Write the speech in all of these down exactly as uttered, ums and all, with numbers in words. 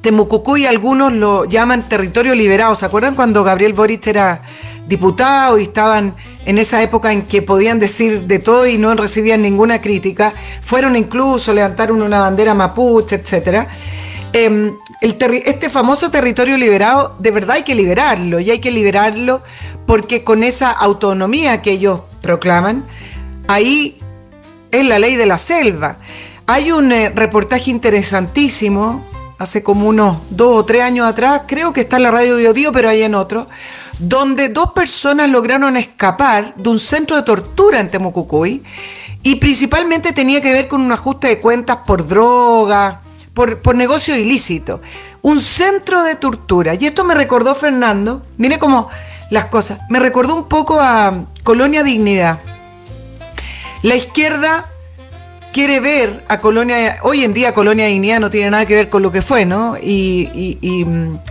Temucucuy algunos lo llaman territorio liberado. ¿Se acuerdan cuando Gabriel Boric era diputado y estaban en esa época en que podían decir de todo y no recibían ninguna crítica? Fueron incluso, levantaron una bandera mapuche, etcétera. Eh, el terri- este famoso territorio liberado, de verdad hay que liberarlo, y hay que liberarlo porque con esa autonomía que ellos proclaman, ahí es la ley de la selva. Hay un eh, reportaje interesantísimo, hace como unos dos o tres años atrás, creo que está en la radio Bio Bio, pero hay en otro, donde dos personas lograron escapar de un centro de tortura en Temucucuy, y principalmente tenía que ver con un ajuste de cuentas por droga, por, por negocio ilícito. Un centro de tortura. Y esto me recordó, Fernando, mire cómo las cosas, me recordó un poco a Colonia Dignidad. La izquierda quiere ver a Colonia, hoy en día Colonia Dignidad no tiene nada que ver con lo que fue, ¿no? Y, y, y,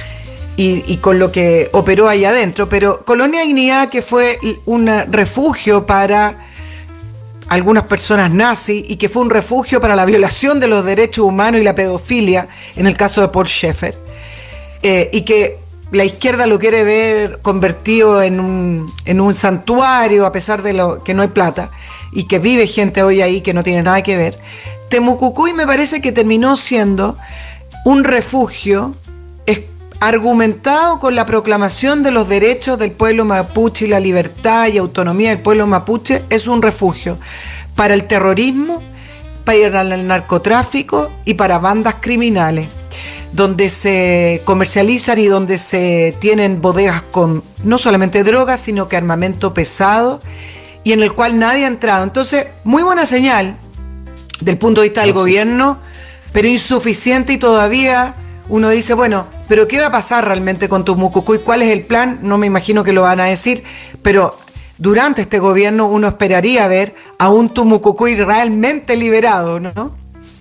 y, y con lo que operó ahí adentro, pero Colonia Dignidad, que fue un refugio para algunas personas nazis y que fue un refugio para la violación de los derechos humanos y la pedofilia, en el caso de Paul Schaeffer, eh, y que la izquierda lo quiere ver convertido en un, en un santuario, a pesar de lo, que no hay plata, y que vive gente hoy ahí que no tiene nada que ver. Temucucuy me parece que terminó siendo un refugio es, argumentado con la proclamación de los derechos del pueblo mapuche y la libertad y autonomía del pueblo mapuche. Es un refugio para el terrorismo, para el narcotráfico y para bandas criminales, donde se comercializan y donde se tienen bodegas con no solamente drogas, sino que armamento pesado, y en el cual nadie ha entrado. Entonces, muy buena señal del punto de vista del gobierno, pero insuficiente, y todavía uno dice, bueno, pero ¿qué va a pasar realmente con Temucucuy? ¿Cuál es el plan? No me imagino que lo van a decir, pero durante este gobierno uno esperaría ver a un Temucucuy realmente liberado, ¿no?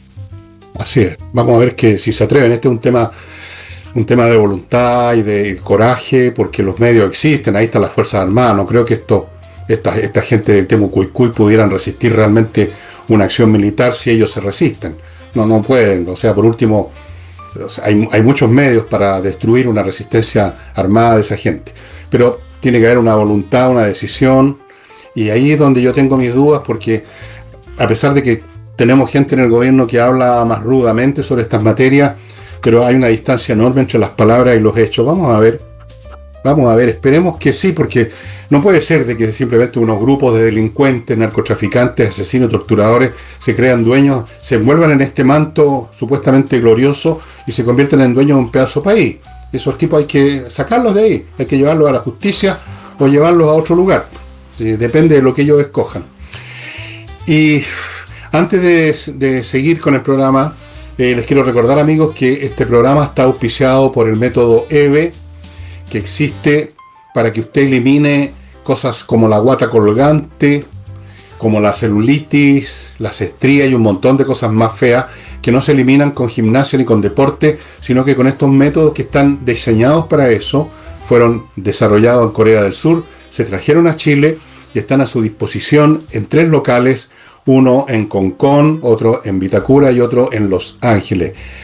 Así es. Vamos a ver que si se atreven. Este es un tema, un tema de voluntad y de coraje, porque los medios existen, ahí están las Fuerzas Armadas. No creo que esto, esta, esta gente del Temucuicui pudieran resistir realmente una acción militar si ellos se resisten. No, no pueden. O sea, por último, o sea, hay, hay muchos medios para destruir una resistencia armada de esa gente. Pero tiene que haber una voluntad, una decisión, y ahí es donde yo tengo mis dudas, porque a pesar de que tenemos gente en el gobierno que habla más rudamente sobre estas materias, pero hay una distancia enorme entre las palabras y los hechos. Vamos a ver, vamos a ver, esperemos que sí, porque no puede ser de que simplemente unos grupos de delincuentes, narcotraficantes, asesinos, torturadores se crean dueños, se envuelvan en este manto supuestamente glorioso y se convierten en dueños de un pedazo de país. Esos tipos hay que sacarlos de ahí, hay que llevarlos a la justicia o llevarlos a otro lugar. Sí, depende de lo que ellos escojan. Y antes de, de seguir con el programa, eh, les quiero recordar, amigos, que este programa está auspiciado por el método E V E, que existe para que usted elimine cosas como la guata colgante, como la celulitis, las estrías y un montón de cosas más feas que no se eliminan con gimnasio ni con deporte, sino que con estos métodos que están diseñados para eso, fueron desarrollados en Corea del Sur, se trajeron a Chile y están a su disposición en tres locales, uno en Concón, otro en Vitacura y otro en Los Ángeles.